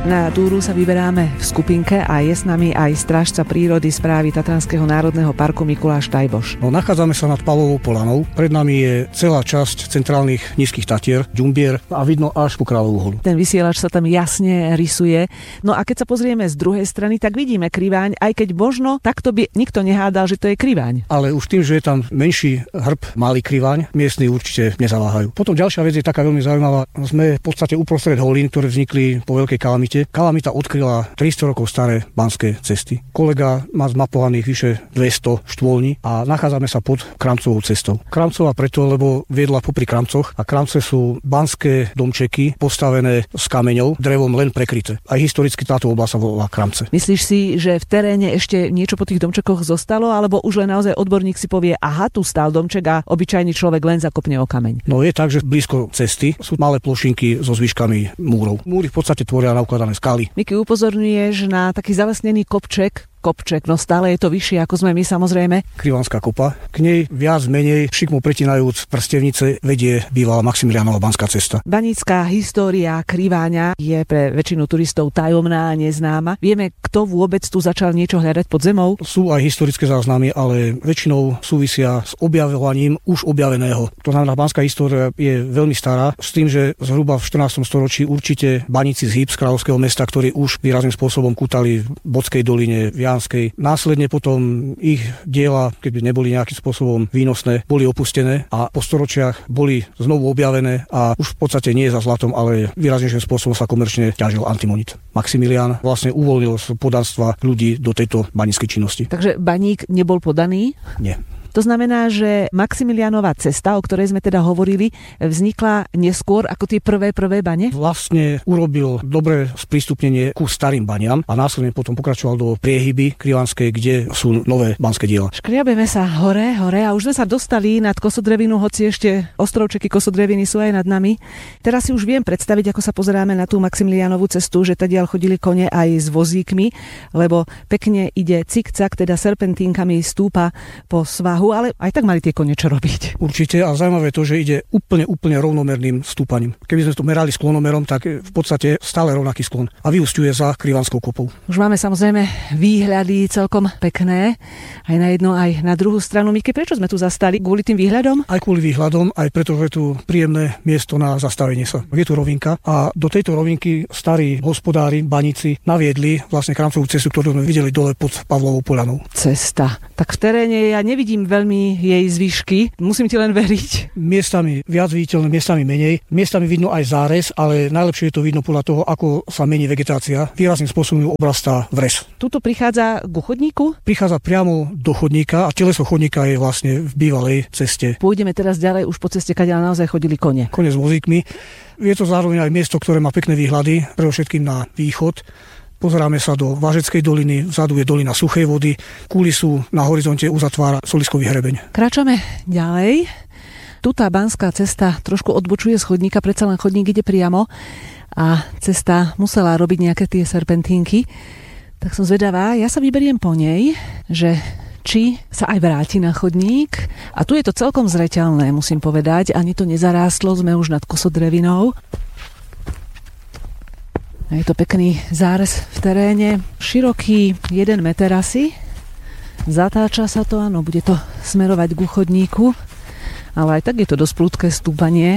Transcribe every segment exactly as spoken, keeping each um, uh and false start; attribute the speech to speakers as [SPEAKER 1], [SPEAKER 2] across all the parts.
[SPEAKER 1] Na túru sa vyberáme v skupinke a je s nami aj strážca prírody správy Tatranského národného parku Mikuláš Tajboš.
[SPEAKER 2] No, nachádzame sa nad Pavlovou polanou. Pred nami je celá časť centrálnych nízkych Tatier, Ďumbier a vidno až po Kráľovú holu.
[SPEAKER 1] Ten vysielač sa tam jasne rysuje. No a keď sa pozrieme z druhej strany, tak vidíme Kriváň, aj keď možno takto by nikto nehádal, že to je Kriváň.
[SPEAKER 2] Ale už tým, že je tam menší hrb, malý Kriváň, miestni určite nezaváhajú. Potom ďalšia vec je taká veľmi zaujímavá. Sme v podstate uprostred holín, ktoré vznikli po veľkej kalamite. Kalamita odkryla tristo rokov staré banské cesty. Kolega má zmapovaných vyše dvesto štôlní a nachádzame sa pod Kramcovou cestou. Kramcová preto, lebo viedla popri Kramcoch a Kramce sú banské domčeky postavené z kameňov, drevom len prekryté. Aj historicky táto oblasť sa volá Kramce.
[SPEAKER 1] Myslíš si, že v teréne ešte niečo po tých domčekoch zostalo, alebo už len naozaj odborník si povie, aha, tu stál domček a obyčajný človek len zakopne o kameň?
[SPEAKER 2] No je tak, že blízko cesty sú malé plošinky so zvyškami múrov. Múry v podstate tvoria naukladané skaly.
[SPEAKER 1] Miky, upozorňuješ na taký zalesnený kopček, kopček, no stále je to vyššie, ako sme my samozrejme.
[SPEAKER 2] Krivanská kopa. K nej viac menej šikmo pretinajúc prstevnice vedie bývalá Maximiliánova banská cesta.
[SPEAKER 1] Banícka história Kriváňa je pre väčšinu turistov tajomná a neznáma. Vieme, kto vôbec tu začal niečo hľadať pod zemou?
[SPEAKER 2] Sú aj historické záznamy, ale väčšinou súvisia s objavovaním už objaveného. To znamená, banská história je veľmi stará, s tým, že zhruba v štrnástom storočí určite baníci z Híb, z kráľovského mesta, ktorí už výrazným spôsobom kútali v Bodskej doline, v Následne potom ich diela, keby neboli nejakým spôsobom výnosné, boli opustené a po storočiach boli znovu objavené a už v podstate nie je za zlatom, ale výraznejším spôsobom sa komerčne ťažil antimonit. Maximilián vlastne uvoľnil z podanstva ľudí do tejto baníckej činnosti.
[SPEAKER 1] Takže baník nebol podaný?
[SPEAKER 2] Nie.
[SPEAKER 1] To znamená, že Maximiliánova cesta, o ktorej sme teda hovorili, vznikla neskôr ako tie prvé prvé bane?
[SPEAKER 2] Vlastne urobil dobré sprístupnenie ku starým baniam a následne potom pokračoval do priehyby krivanskej, kde sú nové banské diela.
[SPEAKER 1] Škriabeme sa hore, hore a už sme sa dostali nad Kosodrevinu, hoci ešte ostrovčeky Kosodreviny sú aj nad nami. Teraz si už viem predstaviť, ako sa pozeráme na tú Maximiliánovú cestu, že tadiaľ chodili kone aj s vozíkmi, lebo pekne ide cik-cak, teda serpentínkami stúpa po svahu, ale aj tak mali tie kone čo robiť.
[SPEAKER 2] Určite a zaujímavé to, že ide úplne, úplne rovnomerným stúpaním. Keby sme to merali sklonomerom, tak v podstate stále rovnaký sklon a vyúsťuje za Krivanskou kopou.
[SPEAKER 1] Už máme samozrejme výhľady celkom pekné, aj na jednu, aj na druhú stranu. Miky, prečo sme tu zastali? Kvôli tým výhľadom?
[SPEAKER 2] Aj kvôli výhľadom, aj preto, že je tu príjemné miesto na zastavenie sa. Je tu rovinka a do tejto rovinky starí hospodári, baníci naviedli vlastne Kramcovú cestu, ktorú sme videli dole pod Pavlovou polanou.
[SPEAKER 1] Cesta. Tak v teréne ja nevidím veľmi jej zvyšky. Musím ti len veriť.
[SPEAKER 2] Miestami viac viditeľné, miestami menej. Miestami vidno aj zárez, ale najlepšie je to vidno podľa toho, ako sa mení vegetácia. Výrazným spôsobom obrastá vres.
[SPEAKER 1] Tuto prichádza ku chodníku?
[SPEAKER 2] Prichádza priamo do chodníka a teleso chodníka je vlastne v bývalej ceste.
[SPEAKER 1] Pôjdeme teraz ďalej už po ceste, kadeľ naozaj chodili kone.
[SPEAKER 2] Kone s vozíkmi. Je to zároveň aj miesto, ktoré má pekné výhľady, predovšetkým na východ. Pozeráme sa do Vážeckej doliny, vzadu je dolina Suchej vody, kulisu na horizonte uzatvára Soliskový hrebeň.
[SPEAKER 1] Kráčame ďalej. Tu tá banská cesta trošku odbočuje z chodníka, predsa len chodník ide priamo a cesta musela robiť nejaké tie serpentínky. Tak som zvedavá, ja sa vyberiem po nej, že či sa aj vráti na chodník. A tu je to celkom zreteľné, musím povedať, ani to nezarástlo, sme už nad Kosodrevinou. Je to pekný zárez v teréne, široký jeden meter asi. Zatáča sa to, áno, bude to smerovať ku chodníku, ale aj tak je to dosť prudké stúpanie.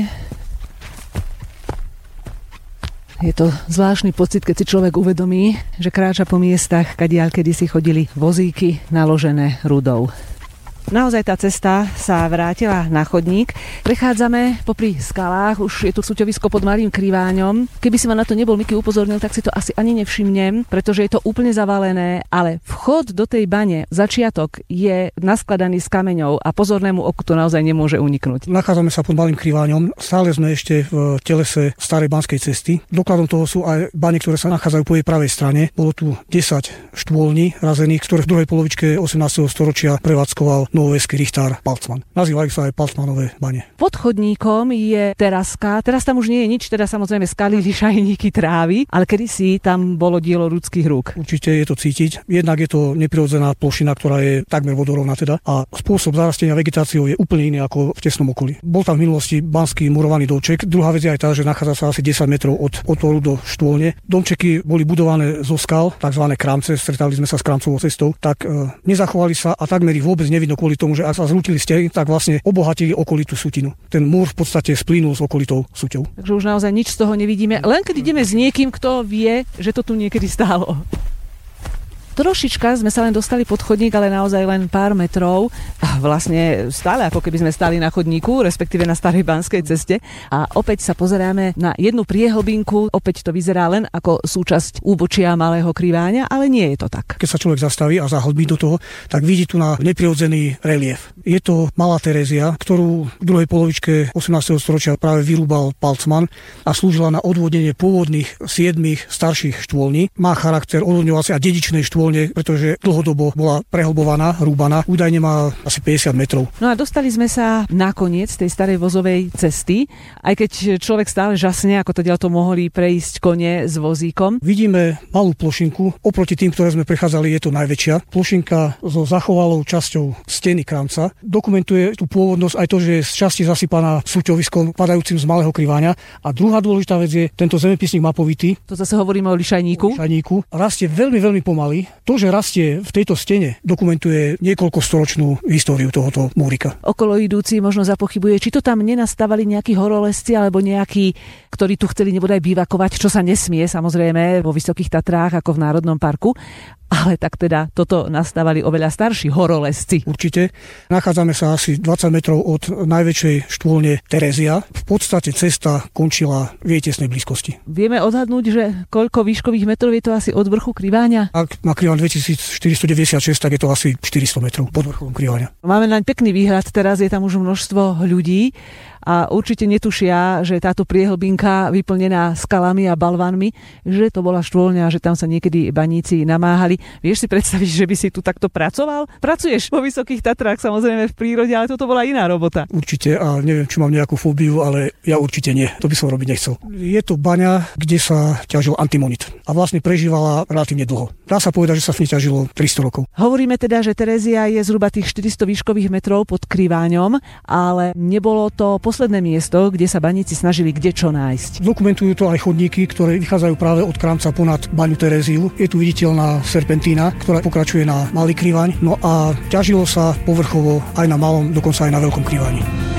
[SPEAKER 1] Je to zvláštny pocit, keď si človek uvedomí, že kráča po miestach, kadiaľ kedysi chodili vozíky naložené rudou. Naozaj tá cesta sa vrátila na chodník. Prechádzame popri skalách, už je tu súťovisko pod Malým Kriváňom. Keby si ma na to nebol Miky upozornil, tak si to asi ani nevšimnem, pretože je to úplne zavalené, ale vchod do tej bane, začiatok je naskladaný z kameňov a pozornému oku to naozaj nemôže uniknúť.
[SPEAKER 2] Nachádzame sa pod Malým Kriváňom, stále sme ešte v telese starej banskej cesty. Dokladom toho sú aj bane, ktoré sa nachádzajú po jej pravej strane. Bolo tu desať štôlní razených, ktoré v druhej polovičke osemnásteho storočia prevádzkoval Novoveský Richtár Palcman. Nazývajú sa aj Palcmanové bane.
[SPEAKER 1] Pod chodníkom je teraska. Teraz tam už nie je nič, teda samozrejme skaly, lišajníky, trávy, ale kedysi tam bolo dielo ľudských rúk.
[SPEAKER 2] Určite je to cítiť. Jednak je to neprirodzená plošina, ktorá je takmer vodorovná teda a spôsob zarastenia vegetáciou je úplne iný ako v tesnom okolí. Bol tam v minulosti banský murovaný domček. Druhá vec je aj tá, že nachádza sa asi desať metrov od otvoru do štôlne. Domčeky boli budované zo skal, takzvané kramce, stretali sme sa s kramcovou cestou, tak e, nezachovali sa a takmer ich vôbec nevidno kvôli tomu, že ak sa zrútili steny, tak vlastne obohatili okolitú sutinu. Ten múr v podstate splínul s okolitou suťou.
[SPEAKER 1] Takže už naozaj nič z toho nevidíme, len keď ideme s niekým, kto vie, že to tu niekedy stálo. Trošička sme sa len dostali pod chodník, ale naozaj len pár metrov. A vlastne stále ako keby sme stáli na chodníku, respektíve na starej banskej ceste. A opäť sa pozeráme na jednu priehlbinku. Opäť to vyzerá len ako súčasť úbočia Malého Kriváňa, ale nie je to tak.
[SPEAKER 2] Keď sa človek zastaví a zahlbí do toho, tak vidí tu na neprirodzený relief. Je to Malá Terézia, ktorú v druhej polovičke osemnásteho storočia práve vyrúbal Palcman a slúžila na odvodnenie pôvodných siedmich starších štôlní. Má charakter odvodňovacej a dedičnej štôlne, pretože dlhodobo bola prehlbovaná, rúbaná. Údajne má asi päťdesiat metrov.
[SPEAKER 1] No a dostali sme sa nakoniec tej starej vozovej cesty, aj keď človek stále žasne, ako to ďalto mohli prejsť kone s vozíkom.
[SPEAKER 2] Vidíme malú plošinku, oproti tým, ktoré sme prechádzali, je to najväčšia. Plošinka so zachovalou časťou steny kramca dokumentuje tú pôvodnosť aj to, že je z časti zasypaná súťoviskom padajúcim z Malého Kriváňa. A druhá dôležitá vec je, tento zemepisník mapovitý.
[SPEAKER 1] To zase hovoríme o lišajníku.
[SPEAKER 2] O lišajníku. Rastie veľmi, veľmi pomaly. To, že rastie v tejto stene, dokumentuje niekoľkostoročnú históriu tohoto múrika.
[SPEAKER 1] Okolo idúci možno zapochybuje, či to tam nenastávali nejakí horolezci alebo nejakí, ktorí tu chceli nebodaj bývakovať, čo sa nesmie samozrejme vo Vysokých Tatrách ako v Národnom parku. Ale tak teda toto nastávali oveľa starší horolezci.
[SPEAKER 2] Určite. Nachádzame sa asi dvadsať metrov od najväčšej štôlne Terézia. V podstate cesta končila v jej tesnej blízkosti.
[SPEAKER 1] Vieme odhadnúť, že koľko výškových metrov je to asi od vrchu Kriváňa?
[SPEAKER 2] Ak má Kriváň dvetisícštyristodeväťdesiatšesť, tak je to asi štyristo metrov pod vrcholom Kriváňa.
[SPEAKER 1] Máme naň pekný výhľad, teraz je tam už množstvo ľudí a určite netušia, že táto priehlbinka vyplnená skalami a balvanmi, že to bola štôlňa, že tam sa niekedy baníci namáhali. Vieš si predstaviť, že by si tu takto pracoval? Pracuješ vo Vysokých Tatrách, samozrejme v prírode, ale toto bola iná robota.
[SPEAKER 2] Určite a neviem, či mám nejakú fóbiu, ale ja určite nie. To by som robiť nechcel. Je to baňa, kde sa ťažil antimonit a vlastne prežívala relatívne dlho. Dá sa povedať, že sa v nej ťažilo tristo rokov.
[SPEAKER 1] Hovoríme teda, že Terézia je zhruba tých štyristo výškových metrov pod Kriváňom, ale nebolo to posledné miesto, kde sa baníci snažili kde čo nájsť.
[SPEAKER 2] Dokumentujú to aj chodníky, ktoré vychádzajú práve od kramca ponad baňu Teréziu. Je tu viditeľná serpentína, ktorá pokračuje na Malý Kriváň. No a ťažilo sa povrchovo aj na Malom, dokonca aj na Veľkom Kriváni.